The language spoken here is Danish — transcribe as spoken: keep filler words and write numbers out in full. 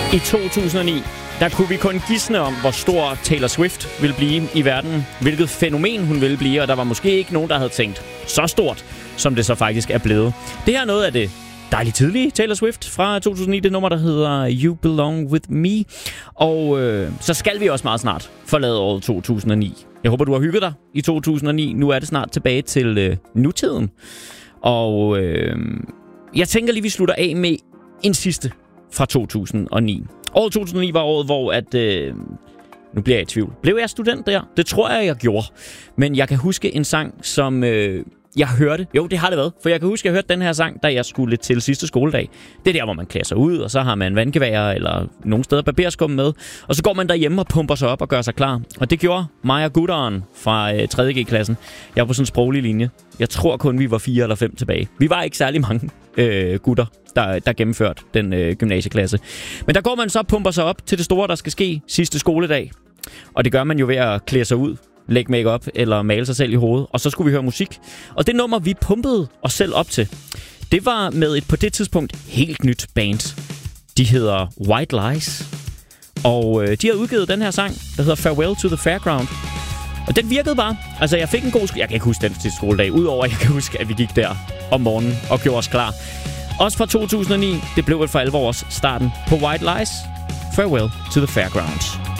I to tusind og ni, der kunne vi kun gisne om, hvor stor Taylor Swift ville blive i verden. Hvilket fænomen hun ville blive, og der var måske ikke nogen, der havde tænkt så stort, som det så faktisk er blevet. Det her er noget af det dejligt tidlige Taylor Swift fra to tusind og ni. Det nummer, der hedder You Belong With Me. Og øh, så skal vi også meget snart forlade året to tusind og ni. Jeg håber, du har hygget dig i to tusind og ni. Nu er det snart tilbage til øh, nutiden. Og øh, jeg tænker lige, vi slutter af med en sidste fra to tusind og ni. Året to tusind og ni var året, hvor at... Øh, nu bliver jeg i tvivl. Blev jeg student der? Det tror jeg, jeg gjorde. Men jeg kan huske en sang, som... Øh, jeg hørte. Jo, det har det været. For jeg kan huske, jeg hørte den her sang, da jeg skulle til sidste skoledag. Det er der, hvor man klæder sig ud, og så har man vandgevær eller nogle steder barberskum med. Og så går man derhjemme og pumper sig op og gør sig klar. Og det gjorde mig og gutteren fra øh, tredje G-klassen. Jeg var på sådan en sproglig linje. Jeg tror kun, vi var fire eller fem tilbage. Vi var ikke særlig mange øh, gutter, der, der gennemførte den øh, gymnasieklasse. Men der går man så og pumper sig op til det store, der skal ske sidste skoledag. Og det gør man jo ved at klæde sig ud, lægge make-up eller male sig selv i hovedet. Og så skulle vi høre musik. Og det nummer, vi pumpede os selv op til, det var med et på det tidspunkt helt nyt band. De hedder White Lies. Og øh, de har udgivet den her sang, der hedder Farewell to the Fairground. Og den virkede bare. Altså, jeg fik en god... Sk- jeg kan ikke huske den sidste skoledag. Udover, at jeg kan huske, at vi gik der om morgenen og gjorde os klar. Også fra to tusind og ni, det blev et for alvor starten på White Lies. Farewell to the Fairground.